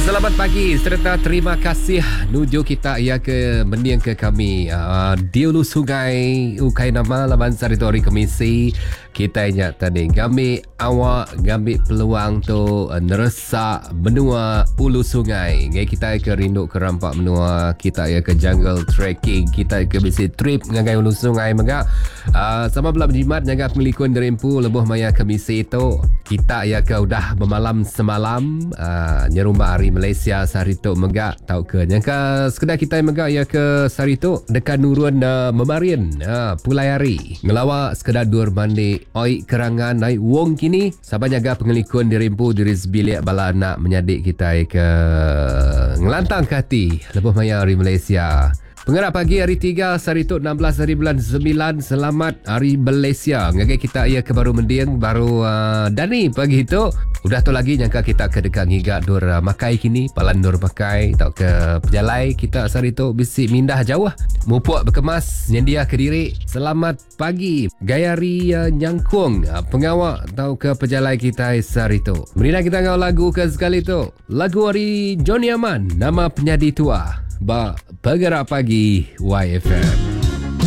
Selamat pagi serta terima kasih nuju kita ia ke meniang ke kami di Ulu Sungai Ukai nama Laban Saritori Komisi kita ingat tadi kami awak ngambil peluang tu neresa benua Ulu Sungai ngai kita ke rindu ke rampak benua kita ia ke jungle trekking kita ke bisi trip ngai Ulu Sungai maka sama belah jimat jaga pelikun derimpu lebuh maya komisi itu kita ia ke udah bermalam semalam nyerumah hari Malaysia Sarito megak tahu ke nyangka sekedar kita megak ya ke Sarito dekat nurun memarian pulai hari ngelawa sekedar dur mandi oi kerangan naik wong kini sabar jaga pengelikun dirimpu diri sebilik bala nak menyadik kita ke ngelantang ke hati lebuh maya hari Malaysia. Pengarap pagi hari 3 Sarito 16 hari bulan 9 selamat hari Malaysia. Ngagai kita ia ke baru mendiang baru Dani pagi itu. Udah tu lagi nyangka kita ke dekat ngigak dur makai kini palan dur makai tak ke pejalai kita Sarito bisi mindah jauh. Mupuk berkemas nyendia ke diri. Selamat pagi Gayari Nyangkung pengawak tahu ke pejalai kita Sarito. Merina kita ngau lagu ke sekali tu. Lagu hari Johnny Aman nama penyadi tua. Bergerak pagi YFM.